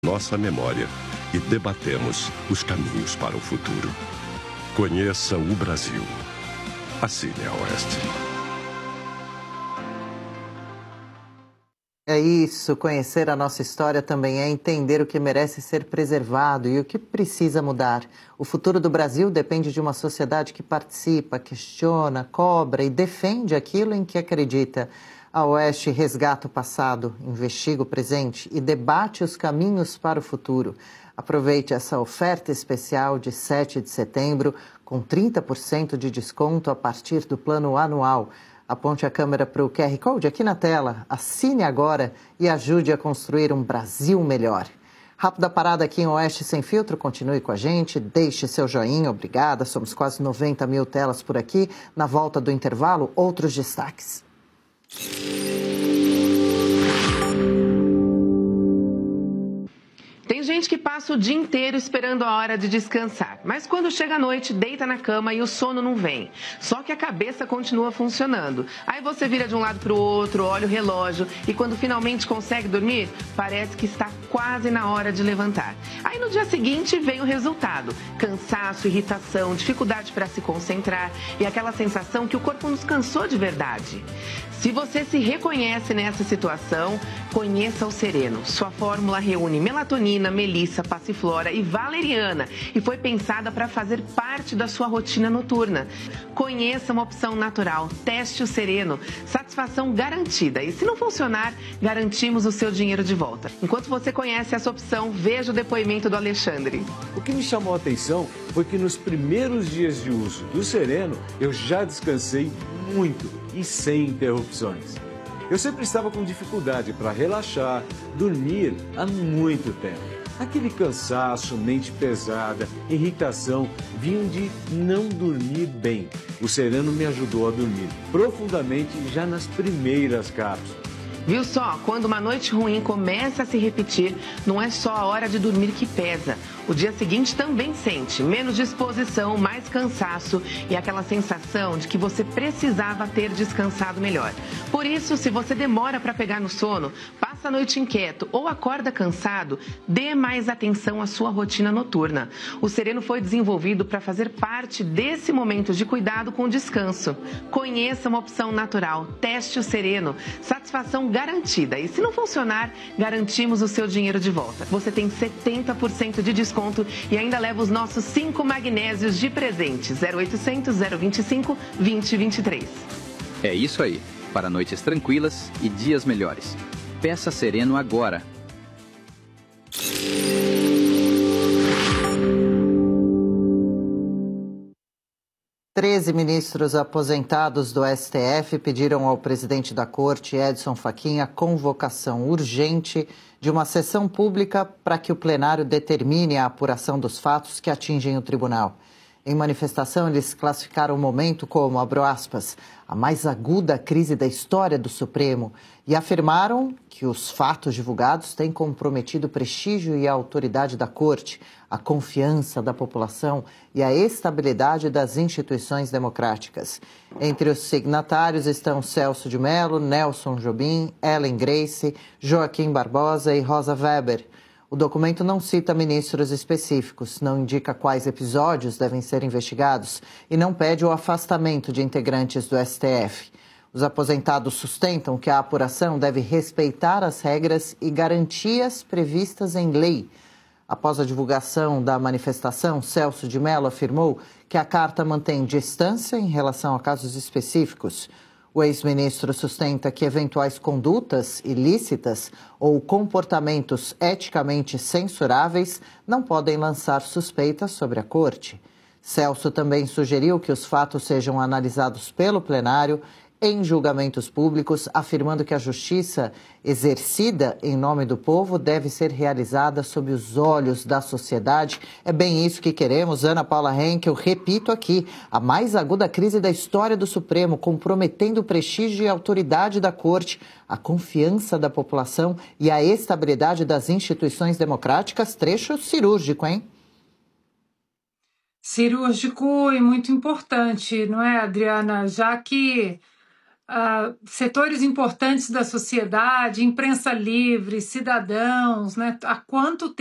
nossa memória e debatemos os caminhos para o futuro. Conheça o Brasil. Assine a Oeste. É isso, conhecer a nossa história também é entender o que merece ser preservado e o que precisa mudar. O futuro do Brasil depende de uma sociedade que participa, questiona, cobra e defende aquilo em que acredita. A Oeste resgata o passado, investiga o presente e debate os caminhos para o futuro. Aproveite essa oferta especial de 7 de setembro com 30% de desconto a partir do plano anual. Aponte a câmera para o QR Code aqui na tela, assine agora e ajude a construir um Brasil melhor. Rápida parada aqui em Oeste Sem Filtro, continue com a gente, deixe seu joinha, obrigada, somos quase 90 mil telas por aqui. Na volta do intervalo, outros destaques. Tem gente que passa o dia inteiro esperando a hora de descansar, mas quando chega a noite, deita na cama e o sono não vem. Só que a cabeça continua funcionando. Aí você vira de um lado para o outro, olha o relógio e quando finalmente consegue dormir, parece que está quase na hora de levantar. Aí no dia seguinte vem o resultado: cansaço, irritação, dificuldade para se concentrar e aquela sensação que o corpo nos cansou de verdade. Se você se reconhece nessa situação, conheça o Sereno. Sua fórmula reúne melatonina, melissa, passiflora e valeriana e foi pensada para fazer parte da sua rotina noturna. Conheça uma opção natural. Teste o Sereno. Satisfação garantida. E se não funcionar, garantimos o seu dinheiro de volta. Enquanto você conhece essa opção, veja o depoimento do Alexandre. O que me chamou a atenção foi que nos primeiros dias de uso do Sereno, eu já descansei muito e sem interrupções. Eu sempre estava com dificuldade para relaxar, dormir há muito tempo. Aquele cansaço, mente pesada, irritação, vinham de não dormir bem. O Sereno me ajudou a dormir profundamente já nas primeiras cápsulas. Viu só? Quando uma noite ruim começa a se repetir, não é só a hora de dormir que pesa. O dia seguinte também sente menos disposição, mais cansaço e aquela sensação de que você precisava ter descansado melhor. Por isso, se você demora para pegar no sono, passa a noite inquieto ou acorda cansado, dê mais atenção à sua rotina noturna. O Sereno foi desenvolvido para fazer parte desse momento de cuidado com o descanso. Conheça uma opção natural. Teste o Sereno. Satisfação garantida. E se não funcionar, garantimos o seu dinheiro de volta. Você tem 70% de desconto e ainda leva os nossos 5 magnésios de presente. 0800 025 2023. É isso aí. Para noites tranquilas e dias melhores. Peça Sereno agora. Treze ministros aposentados do STF pediram ao presidente da Corte, Edson Fachin, a convocação urgente de uma sessão pública para que o plenário determine a apuração dos fatos que atingem o tribunal. Em manifestação, eles classificaram o momento como, abro aspas, a mais aguda crise da história do Supremo e afirmaram que os fatos divulgados têm comprometido o prestígio e a autoridade da Corte, a confiança da população e a estabilidade das instituições democráticas. Entre os signatários estão Celso de Mello, Nelson Jobim, Ellen Grace, Joaquim Barbosa e Rosa Weber. O documento não cita ministros específicos, não indica quais episódios devem ser investigados e não pede o afastamento de integrantes do STF. Os aposentados sustentam que a apuração deve respeitar as regras e garantias previstas em lei. Após a divulgação da manifestação, Celso de Mello afirmou que a carta mantém distância em relação a casos específicos. O ex-ministro sustenta que eventuais condutas ilícitas ou comportamentos eticamente censuráveis não podem lançar suspeitas sobre a Corte. Celso também sugeriu que os fatos sejam analisados pelo plenário em julgamentos públicos, afirmando que a justiça exercida em nome do povo deve ser realizada sob os olhos da sociedade. É bem isso que queremos, Ana Paula Henkel. Repito aqui, a mais aguda crise da história do Supremo, comprometendo o prestígio e a autoridade da Corte, a confiança da população e a estabilidade das instituições democráticas. Trecho cirúrgico, hein? Cirúrgico e muito importante, não é, Adriana? Já que setores importantes da sociedade, imprensa livre, cidadãos, né? Há quanto